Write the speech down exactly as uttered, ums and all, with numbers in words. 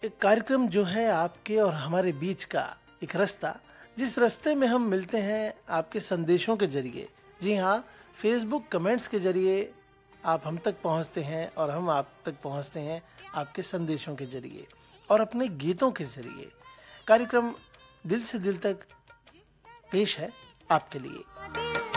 एक कार्यक्रम जो है आपके और हमारे बीच का एक रास्ता, जिस रास्ते में हम मिलते हैं आपके संदेशों के जरिए। जी हाँ, फेसबुक कमेंट्स के जरिए आप हम तक पहुंचते हैं और हम आप तक पहुंचते हैं आपके संदेशों के जरिए और अपने गीतों के जरिए। कार्यक्रम दिल से दिल तक पेश है आपके लिए।